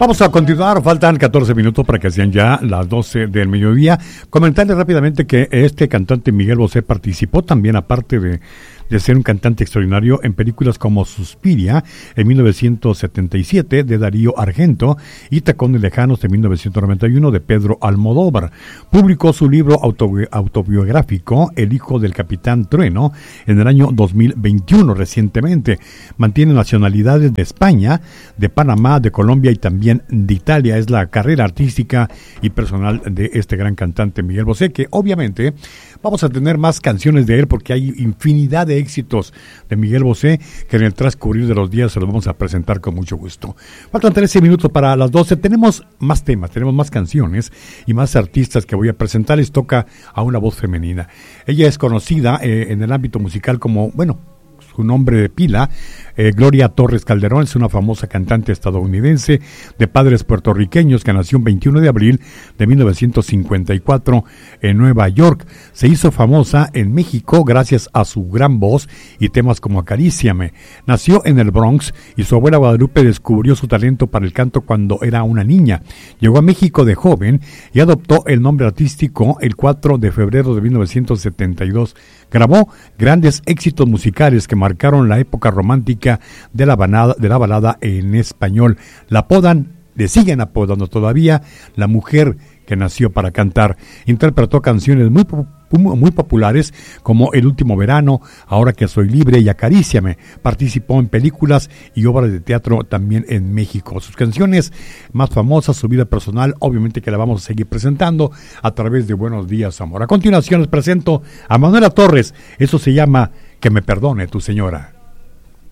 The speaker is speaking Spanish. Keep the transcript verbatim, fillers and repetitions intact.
Vamos a continuar, faltan catorce minutos para que sean ya las doce del mediodía. Comentarles rápidamente que este cantante Miguel Bosé participó también, aparte de, de ser un cantante extraordinario, en películas como Suspiria en mil novecientos setenta y siete de Darío Argento y Tacones Lejanos de mil novecientos noventa y uno de Pedro Almodóvar. Publicó su libro autobi- autobiográfico El hijo del capitán Trueno en el año dos mil veintiuno recientemente. Mantiene nacionalidades de España, de Panamá, de Colombia y también de Italia. Es la carrera artística y personal de este gran cantante Miguel Bosé, que obviamente vamos a tener más canciones de él porque hay infinidad de éxitos de Miguel Bosé que en el transcurrir de los días se los vamos a presentar con mucho gusto. Faltan trece minutos para las doce. Tenemos más temas, tenemos más canciones y más artistas que voy a presentar. Les toca a una voz femenina. Ella es conocida eh, en el ámbito musical como, bueno, su nombre de pila, eh, Gloria Torres Calderón. Es una famosa cantante estadounidense de padres puertorriqueños que nació el veintiuno de abril de mil novecientos cincuenta y cuatro en Nueva York. Se hizo famosa en México gracias a su gran voz y temas como Acaríciame. Nació en el Bronx y su abuela Guadalupe descubrió su talento para el canto cuando era una niña. Llegó a México de joven y adoptó el nombre artístico el cuatro de febrero de mil novecientos setenta y dos. Grabó grandes éxitos musicales que marcaron la época romántica de la balada, de la balada en español. La apodan, le siguen apodando todavía, la mujer que nació para cantar. Interpretó canciones muy muy populares como El último verano, Ahora que soy libre y Acaríciame. Participó en películas y obras de teatro también en México. Sus canciones más famosas, su vida personal, obviamente que la vamos a seguir presentando a través de Buenos Días, Amor. A continuación les presento a Manuela Torres. Eso se llama Que me perdone tu señora.